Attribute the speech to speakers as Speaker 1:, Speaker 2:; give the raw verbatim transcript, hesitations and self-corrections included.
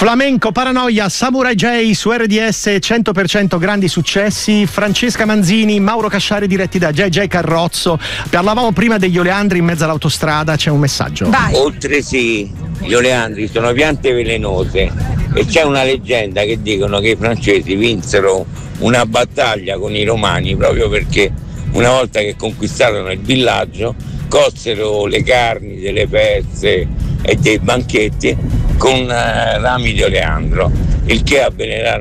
Speaker 1: Flamenco, Paranoia, Samurai J su R D S cento per cento, grandi successi. Francesca Manzini, Mauro Casciari diretti da J J Carrozzo. Parlavamo prima degli oleandri in mezzo all'autostrada, c'è un messaggio.
Speaker 2: Vai.
Speaker 3: Oltre sì, gli oleandri sono piante velenose e c'è una leggenda che dicono che i francesi vinsero una battaglia con i romani proprio perché una volta che conquistarono il villaggio cossero le carni delle pezze e dei banchetti con uh, rami di oleandro, il che avvelenarono